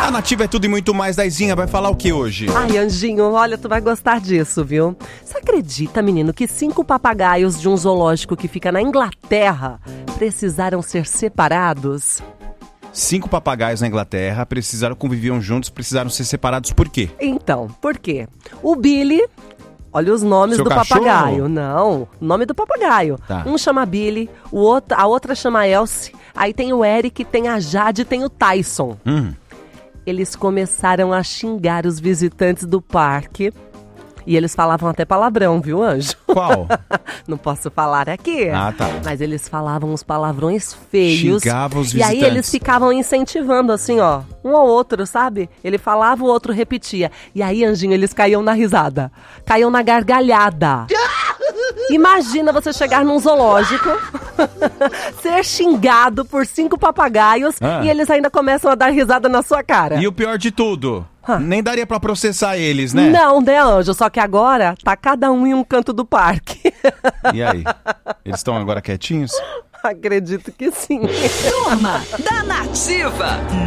A Nativa é tudo e muito mais. Daizinha vai falar o que hoje? Ai, Anjinho, olha, tu vai gostar disso, viu? Você acredita, menino, que 5 papagaios de um zoológico que fica na Inglaterra precisaram ser separados? 5 papagaios na Inglaterra conviviam juntos, precisaram ser separados por quê? Então, por quê? O Billy... Olha os nomes Seu do cachorro? papagaio. Não, o nome do papagaio. Tá. Um chama Billy, a outra chama Elsie, aí tem o Eric, tem a Jade, tem o Tyson. Eles começaram a xingar os visitantes do parque. E eles falavam até palavrão, viu, Anjo? Qual? Não posso falar aqui. Ah, tá. Mas eles falavam uns palavrões feios. Xingavam os E aí visitantes. eles ficavam incentivando, assim, ó, um ao outro, sabe? Ele falava, o outro repetia. E aí, Anjinho, eles caíam na risada. Caíam na gargalhada. Imagina você chegar num zoológico, ser xingado por 5 papagaios e eles ainda começam a dar risada na sua cara. E o pior de tudo, nem daria pra processar eles, né? Não, né, Anjo? Só que agora tá cada um em um canto do parque. E aí? Eles estão agora quietinhos? Acredito que sim. Turma da Nativa.